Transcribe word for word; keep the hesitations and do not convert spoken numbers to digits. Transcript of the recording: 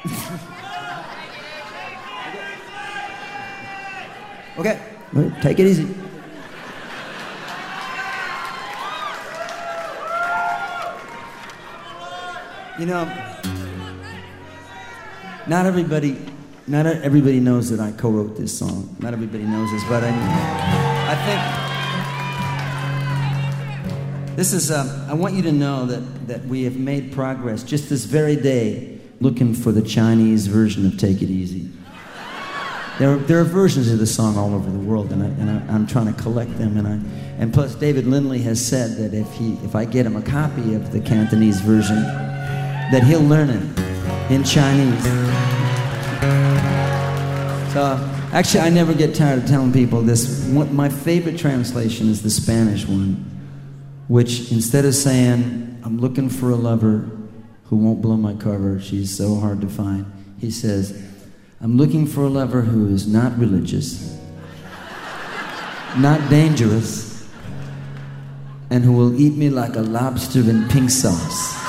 Okay, right, take it easy. You know, not everybody, not everybody knows that I co-wrote this song. Not everybody knows this, but I, I think this is. Uh, I want you to know that that we have made progress just this very day, looking for the Chinese version of "Take It Easy." There are, there are versions of the song all over the world, and, I, and I, I'm trying to collect them. And I, and plus, David Lindley has said that if he, if I get him a copy of the Cantonese version, that he'll learn it in Chinese. So, actually, I never get tired of telling people this. One, my favorite translation is the Spanish one, which instead of saying, "I'm looking for a lover who won't blow my cover, she's so hard to find," he says, "I'm looking for a lover who is not religious, not dangerous, and who will eat me like a lobster in pink sauce."